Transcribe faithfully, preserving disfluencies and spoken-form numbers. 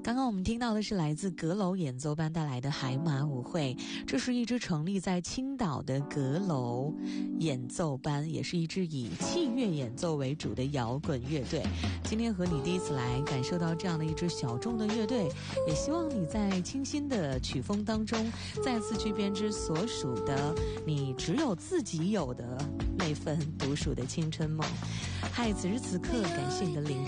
刚刚我们听到的是来自阁楼演奏班带来的海马舞会，这是一支成立在青岛的阁楼演奏班，也是一支以器乐演奏为主的摇滚乐队。今天和你第一次来感受到这样的一支小众的乐队，也希望你在清新的曲风当中再次去编织所属的你只有自己有的那份独属的青春梦。嗨，此时此刻感谢你的聆听。